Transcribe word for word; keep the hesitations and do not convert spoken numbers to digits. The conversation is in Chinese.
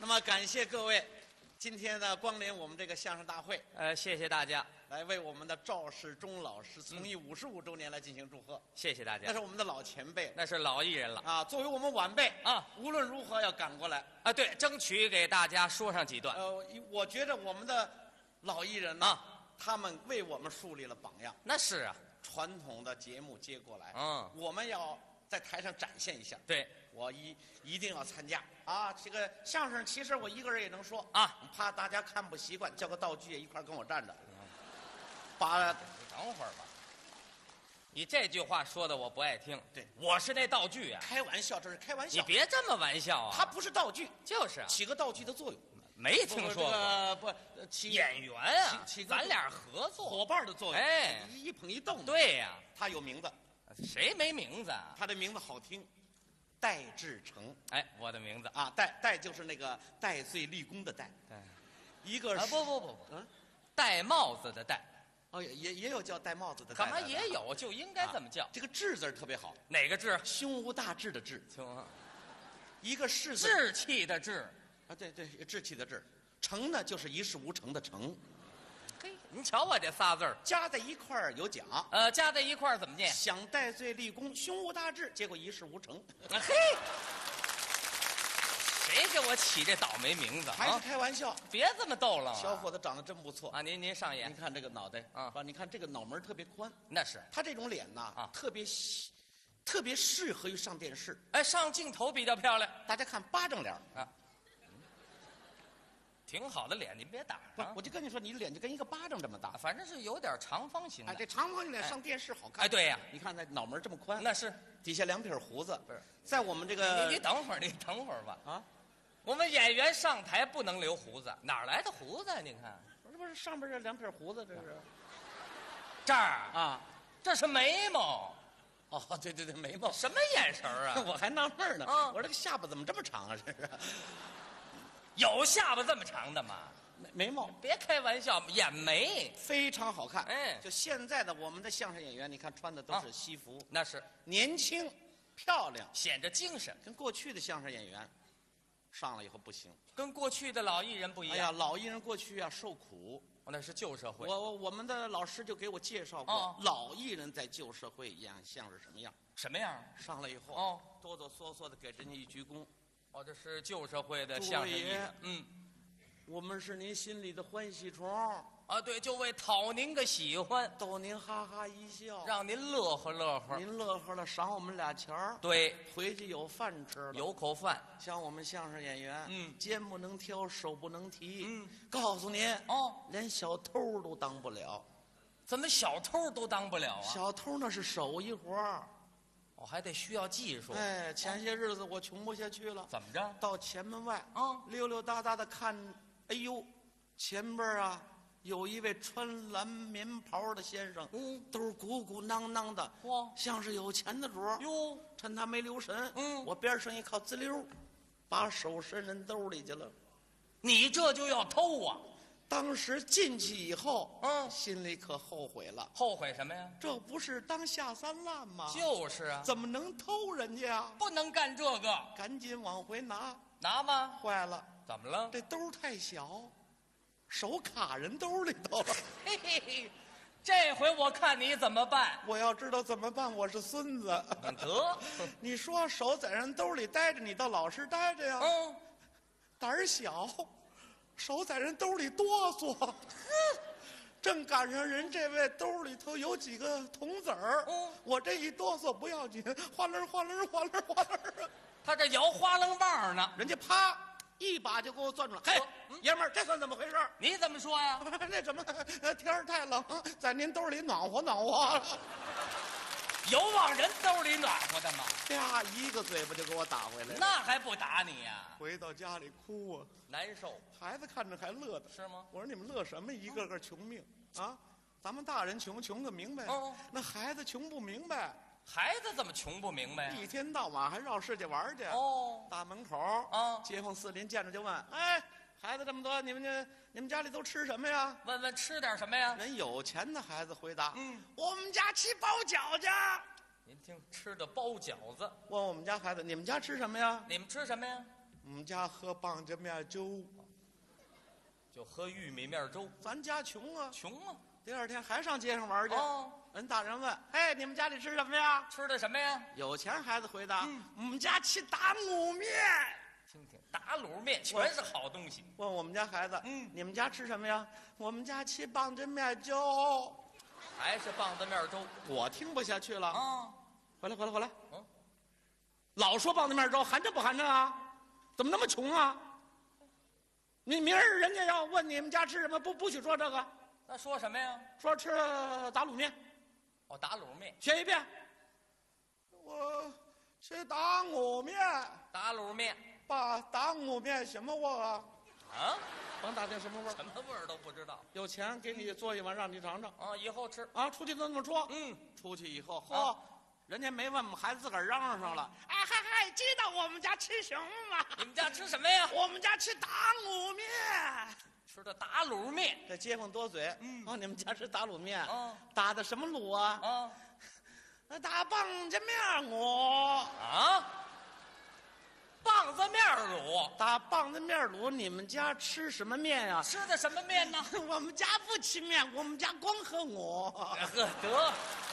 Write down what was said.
那么感谢各位今天呢光临我们这个相声大会， 呃，谢谢大家， 来为我们的赵世忠老师从艺五十五周年来进行祝贺。 谢谢大家。 那是我们的老前辈， 那是老艺人了啊，作为我们晚辈啊， 无论如何要赶过来啊。对，争取给大家说上几段。 呃，我觉得我们的老艺人呢， 啊， 他们为我们树立了榜样。 那是啊， 传统的节目接过来， 嗯， 我们要在台上展现一下。 对， 我一一定要参加啊！这个相声其实我一个人也能说啊， 怕大家看不习惯，叫个道具也一块跟我站着。把， 你等会儿吧。你这句话说的我不爱听。 对， 我是那道具啊。 开玩笑，这是开玩笑。 你别这么玩笑啊！ 它不是道具， 就是啊， 起个道具的作用。 没听说过。 不，不起演员啊， 起咱俩合作伙伴的作用。 哎， 一捧一逗。 对呀， 他有名字。 谁没名字啊？ 他的名字好听，戴志诚。 哎，我的名字啊，戴戴就是那个戴罪立功的戴。 对， 一个啊不不不不， 嗯， 戴帽子的戴。 哦，也也也有叫戴帽子的戴。 干嘛也有？就应该这么叫。 这个志字特别好。 哪个志？ 胸无大志的志。 行， 一个士字。 志气的志。 啊，对对，志气的志。诚呢，就是一事无成的成。 嘿，您瞧我这仨字儿加在一块儿有奖。 呃，加在一块儿怎么念？ 想戴罪立功，胸无大志，结果一事无成。 嘿，谁给我起这倒霉名字？ 还是开玩笑， 别这么逗了。 小伙子长得真不错啊！您您上眼， 您看这个脑袋啊， 吧？你看这个脑门特别宽， 那是他这种脸呐啊，特别细，特别适合于上电视。 哎，上镜头比较漂亮。 大家看巴掌脸啊。挺好的脸，您别打啊！我就跟你说，你脸就跟一个巴掌这么大， 反正是有点长方形的。 哎，这长方形脸上电视好看。 哎，对呀， 你看那脑门这么宽， 那是底下两撇胡子。 不是， 在我们这个， 你你等会儿，你等会儿吧。 啊， 我们演员上台不能留胡子，哪来的胡子啊？你看， 这不是上边这两撇胡子，这是这儿啊， 这是眉毛。 哦，对对对，眉毛。 什么眼神啊？ 我还纳闷呢， 啊， 我说这个下巴怎么这么长啊？这是有下巴这么长的吗？ 眉毛， 别开玩笑，眼眉非常好看。 哎， 就现在的我们的相声演员，你看穿的都是西服， 啊、那是年轻、漂亮， 显着精神。 跟过去的相声演员上了以后不行， 跟过去的老艺人不一样。 哎呀，老艺人过去啊受苦， 那是旧社会。 我我我们的老师就给我介绍过， 哦、 老艺人在旧社会一样像是什么样？ 什么样？ 上来以后， 哦， 哆哆嗦嗦的给人家一鞠躬。 哦，这是旧社会的相声艺人。嗯。 我们是您心里的欢喜虫啊，对，就为讨您个喜欢， 逗您哈哈一笑， 让您乐呵乐呵。 您乐呵了，赏我们俩钱儿。 对， 回去有饭吃了， 有口饭。 像我们相声演员， 嗯， 肩不能挑，手不能提。 嗯， 告诉您哦， 连小偷都当不了。 怎么小偷都当不了啊？ 小偷那是手艺活儿， 我、哦、还得需要技术。 哎，前些日子我穷不下去了， 怎么着？ 到前门外啊、哦， 溜溜达达的看。哎呦，前边啊有一位穿蓝棉袍的先生， 嗯， 兜鼓鼓囊囊的， 哇， 像是有钱的主儿。 哟， 趁他没留神， 嗯， 我边上一靠，滋溜，把手伸人兜里去了。 你这就要偷啊！ 当时进去以后， 嗯， 心里可后悔了。 后悔什么呀？ 这不是当下三滥吗？ 就是啊， 怎么能偷人家啊？ 不能干这个， 赶紧往回拿。 拿吗？ 坏了， 怎么了？ 这兜太小，手卡人兜里头了。 嘿嘿嘿，这回我看你怎么办？ 我要知道怎么办，我是孙子。 得， 你说手在人兜里待着，你倒老实待着呀。 嗯， 胆儿小，手在人兜里哆嗦。正赶上人这位兜里头有几个铜子儿， 嗯， 我这一哆嗦不要紧，哗楞哗楞哗楞哗楞。 他这摇花楞棒呢， 人家啪一把就给我攥住了。嘿， 嗯、 爷们儿，这算怎么回事？ 你怎么说呀？ 那怎么天儿太冷，在您兜里暖和暖和。 有往人兜里暖和的吗？ 啪，一个嘴巴就给我打回来了。 那还不打你呀？ 回到家里哭啊， 难受。 孩子看着还乐的。 是吗？ 我说你们乐什么？一个个穷命啊！咱们大人穷，穷个明白。 哦， 那孩子穷不明白。 孩子怎么穷不明白呀？ 一天到晚还绕世界玩去。 哦， 大门口啊， 街坊四邻见着就问：“哎，孩子这么多，你们这你们家里都吃什么呀？” 问问吃点什么呀？ 人有钱的孩子回答：“ 嗯， 我们家吃包饺子。” 您听，吃的包饺子。 问我们家孩子：“你们家吃什么呀？” 你们吃什么呀？ 我们家喝棒子面粥， 就喝玉米面粥。 咱家穷啊， 穷啊！ 第二天还上街上玩去。 哦， 人大人问：“哎，你们家里吃什么呀吃的什么呀？” 有钱孩子回答：“ 嗯我们家吃打卤面。” 听听，打卤面全是好东西。 问我们家孩子：“ 嗯， 你们家吃什么呀？”我们家吃棒子面粥。 还是棒子面粥。 我听不下去了啊！ 回来，回来，回来！ 嗯， 老说棒子面粥，含着不含着啊？怎么那么穷啊？你明儿人家要问你们家吃什么，不不许说这个， 那说什么呀？ 说吃打卤面。 哦，打卤面。 学一遍。我吃打卤面。 打卤面。 爸，打卤面什么味儿啊？ 啊？ 甭打听什么味儿， 什么味儿都不知道。 有钱给你做一碗，让你尝尝。 啊，以后吃。 啊，出去都这么说。 嗯， 出去以后，嚯，人家没问我们孩子自个儿嚷嚷上了。哎嗨嗨，知道我们家吃什么吗？ 你们家吃什么呀？ 我们家吃打卤面。 吃的打卤面。 这街坊多嘴。 嗯， 哦，你们家吃打卤面。 哦， 打的什么卤啊？ 啊， 打棒子面卤。 啊？棒子面卤。 打棒子面卤，你们家吃什么面呀？ 吃的什么面呢？ 我们家不吃面，我们家光喝卤。 呵，得。